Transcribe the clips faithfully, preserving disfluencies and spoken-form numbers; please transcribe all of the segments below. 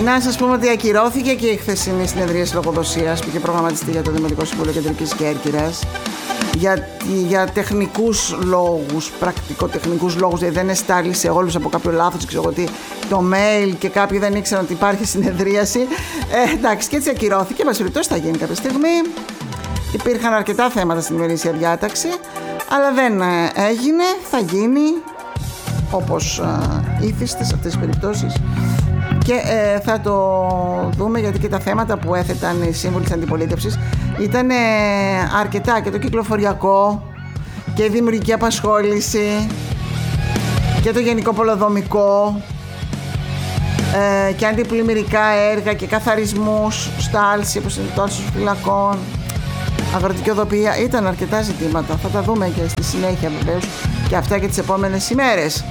Να σας πούμε ότι ακυρώθηκε και η χθεσινή συνεδρίαση λογοδοσίας που είχε προγραμματιστεί για το Δημοτικό Συμβούλιο Κεντρικής Κέρκυρας για, για τεχνικούς λόγους, πρακτικοτεχνικούς λόγους, δηλαδή δεν εστάλει σε όλους από κάποιο λάθος, ξέρω ότι το mail και κάποιοι δεν ήξεραν ότι υπάρχει συνεδρίαση. Ε, εντάξει, και έτσι ακυρώθηκε. Μας περιπτώσει θα γίνει κάποια στιγμή. Υπήρχαν αρκετά θέματα στην ημερήσια διάταξη, αλλά δεν έγινε. Θα γίνει όπως ε, ήθιστε σε αυτές τις περιπτώσεις. Και ε, θα το δούμε, γιατί και τα θέματα που έθεταν οι σύμβουλοι της αντιπολίτευσης ήταν ε, αρκετά, και το κυκλοφοριακό και η δημιουργική απασχόληση και το γενικό πολεοδομικό ε, και αντιπλημμυρικά έργα και καθαρισμούς στα άλση, όπως είναι το άλσος φυλακών, αγροτική οδοποιία. Ήταν αρκετά ζητήματα, θα τα δούμε και στη συνέχεια βεβαίως και αυτά και τις επόμενες ημέρες.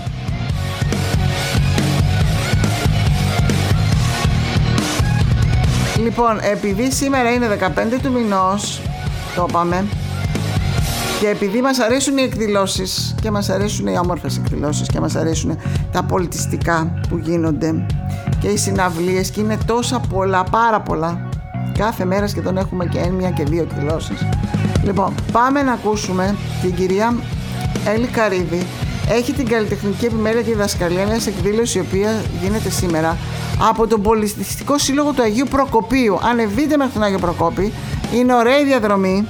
Λοιπόν, επειδή σήμερα είναι δεκαπέντε του μηνός, το είπαμε, και επειδή μας αρέσουν οι εκδηλώσεις και μας αρέσουν οι όμορφες εκδηλώσεις και μας αρέσουν τα πολιτιστικά που γίνονται και οι συναυλίες, και είναι τόσα πολλά, πάρα πολλά, κάθε μέρα σχεδόν έχουμε και μία και δύο εκδηλώσεις. Λοιπόν, πάμε να ακούσουμε την κυρία Έλλη Καρύδη. Έχει την καλλιτεχνική επιμέλεια και διδασκαλία μιας εκδήλωσης η οποία γίνεται σήμερα από τον Πολιτιστικό Σύλλογο του Αγίου Προκοπίου. Ανεβείτε μέχρι τον Άγιο Προκόπη, είναι ωραία η διαδρομή,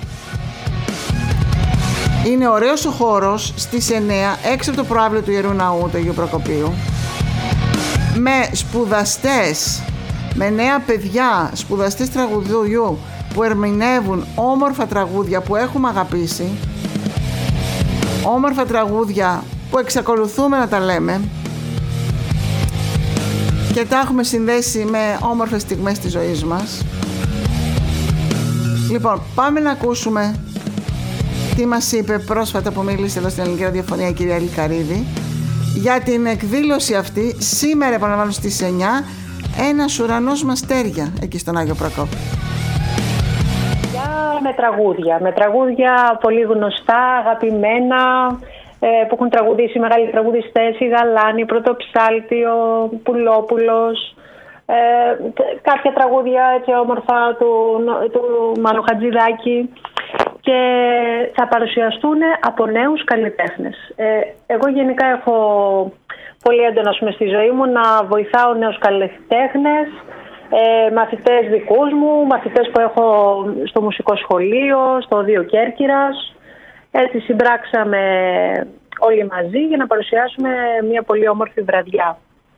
είναι ωραίος ο χώρος, στις εννέα έξω από το προάβλιο του Ιερού Ναού του Αγίου Προκοπίου, με σπουδαστές, με νέα παιδιά, σπουδαστές τραγουδιού που ερμηνεύουν όμορφα τραγούδια που έχουμε αγαπήσει, όμορφα τραγούδια που εξακολουθούμε να τα λέμε και τα έχουμε συνδέσει με όμορφες στιγμές της ζωής μας. Λοιπόν, πάμε να ακούσουμε τι μας είπε πρόσφατα που μίλησε εδώ στην Ελληνική Ραδιοφωνία η κυρία Έλλη Καρύδη για την εκδήλωση αυτή. Σήμερα, επαναλαμβάνω, στις εννιά, ένας ουρανός μαστέρια εκεί στον Άγιο Προκόπη. Με τραγούδια, με τραγούδια πολύ γνωστά, αγαπημένα, που έχουν τραγουδήσει μεγάλοι τραγουδιστές, η Γαλάνη, Πρωτοψάλτη, ο Πουλόπουλος, ε, κάποια τραγούδια έτσι όμορφα του, του Μάνου Χατζηδάκη, και θα παρουσιαστούν από νέους καλλιτέχνες. Ε, εγώ γενικά έχω πολύ έντονα στη ζωή μου να βοηθάω νέους καλλιτέχνες, ε, μαθητές δικούς μου, μαθητές που έχω στο μουσικό σχολείο, στο Οδείο Κέρκυρας. Έτσι συμπράξαμε όλοι μαζί για να παρουσιάσουμε μια πολύ όμορφη βραδιά.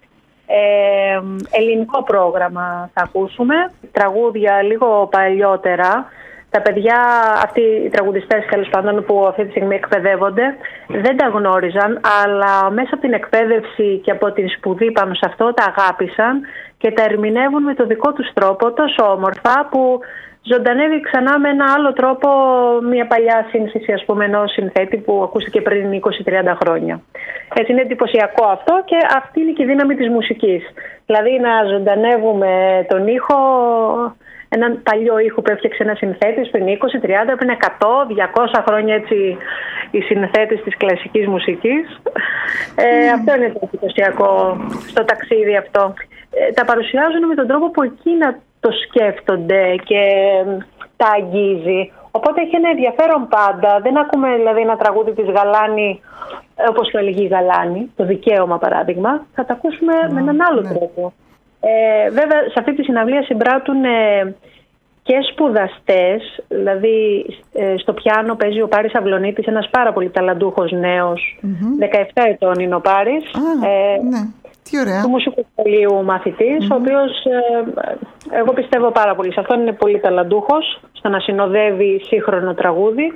Ε, ελληνικό πρόγραμμα θα ακούσουμε, τραγούδια λίγο παλιότερα. Τα παιδιά, αυτοί οι τραγουδιστές τέλος πάντων που αυτή τη στιγμή εκπαιδεύονται, δεν τα γνώριζαν, αλλά μέσα από την εκπαίδευση και από την σπουδή πάνω σε αυτό τα αγάπησαν και τα ερμηνεύουν με το δικό τους τρόπο, τόσο όμορφα που ζωντανεύει ξανά με ένα άλλο τρόπο μια παλιά σύνθεση, ας πούμε, ενός συνθέτη που ακούστηκε πριν είκοσι τριάντα χρόνια. Έτσι είναι εντυπωσιακό αυτό, και αυτή είναι και η δύναμη της μουσικής. Δηλαδή να ζωντανεύουμε τον ήχο, έναν παλιό ήχο που έφτιαξε ένα συνθέτης πριν είκοσι, τριάντα, πριν εκατό, διακόσια χρόνια, έτσι, οι συνθέτες της κλασικής μουσικής. Ε, mm. Αυτό είναι το εντυπωσιακό στο ταξίδι αυτό. Ε, τα παρουσιάζουν με τον τρόπο που εκείνα το σκέφτονται και τα αγγίζει. Οπότε έχει ένα ενδιαφέρον πάντα. Δεν ακούμε δηλαδή ένα τραγούδι της Γαλάνη όπως το έλεγε η Γαλάνη, το Δικαίωμα παράδειγμα. Θα τα ακούσουμε mm, με έναν άλλο ναι. τρόπο. Ε, βέβαια σε αυτή τη συναυλία συμπράττουν ε, και σπουδαστές, δηλαδή ε, στο πιάνο παίζει ο Πάρης Αυλονίτης, ένας πάρα πολύ ταλαντούχος νέος, mm-hmm. δεκαεπτά ετών είναι ο Πάρης. Ah, ε, ναι. Τι ωραία. Του μουσικού σχολείου μαθητής, mm-hmm. ο οποίος ε, εγώ πιστεύω πάρα πολύ σε αυτόν, είναι πολύ ταλαντούχος στο να συνοδεύει σύγχρονο τραγούδι.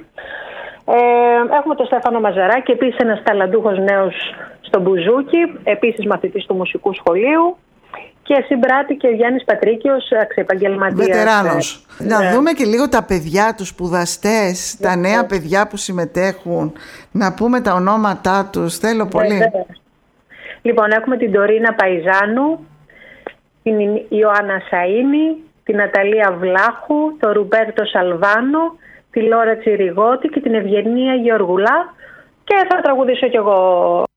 Ε, έχουμε τον Στέφανο Μαζαράκη, επίσης ένας ταλαντούχος νέος στο μπουζούκι, επίσης μαθητής του μουσικού σχολείου, και συμπράττει και ο Γιάννης Πατρίκιος, αξιεπαγγελματίας. Βετεράνος. Ε, να ε, δούμε και λίγο τα παιδιά, τους σπουδαστές, ε, τα νέα ε, παιδιά που συμμετέχουν, να πούμε τα ονόματά τους, θέλω πολύ. Ε, Λοιπόν, έχουμε την Ντορίνα Παϊζάνου, την Ιωάννα Σαΐνη, την Ναταλία Βλάχου, τον Ρουμπέρτο Σαλβάνο, τη Λόρα Τσιριγώτη και την Ευγενία Γεωργουλά, και θα τραγουδήσω κι εγώ